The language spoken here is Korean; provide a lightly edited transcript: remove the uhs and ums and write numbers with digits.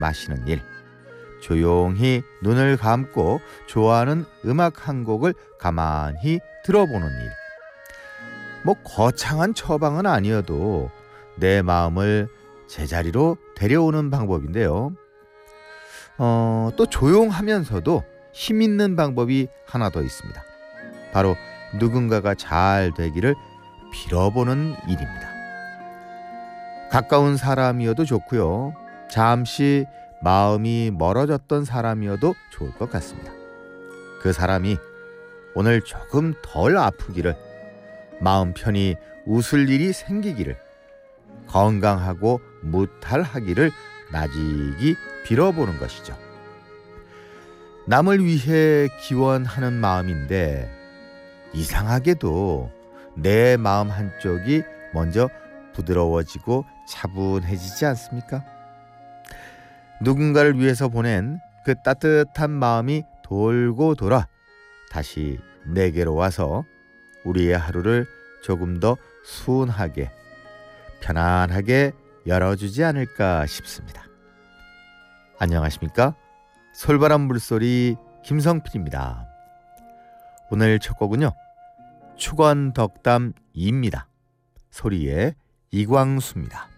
마시는 일, 조용히 눈을 감고 좋아하는 음악 한 곡을 가만히 들어보는 일. 거창한 처방은 아니어도 내 마음을 제자리로 데려오는 방법인데요. 또 조용하면서도 힘 있는 방법이 하나 더 있습니다. 바로 누군가가 잘 되기를 빌어보는 일입니다. 가까운 사람이어도 좋고요. 잠시 마음이 멀어졌던 사람이어도 좋을 것 같습니다. 그 사람이 오늘 조금 덜 아프기를, 마음 편히 웃을 일이 생기기를, 건강하고 무탈하기를 나직이 빌어보는 것이죠. 남을 위해 기원하는 마음인데 이상하게도 내 마음 한쪽이 먼저 부드러워지고 차분해지지 않습니까? 누군가를 위해서 보낸 그 따뜻한 마음이 돌고 돌아 다시 내게로 와서 우리의 하루를 조금 더 수운하게, 편안하게 열어주지 않을까 싶습니다. 안녕하십니까? 솔바람 물소리 김성필입니다. 오늘 첫 곡은요, 축원덕담 2입니다. 소리의 이광수입니다.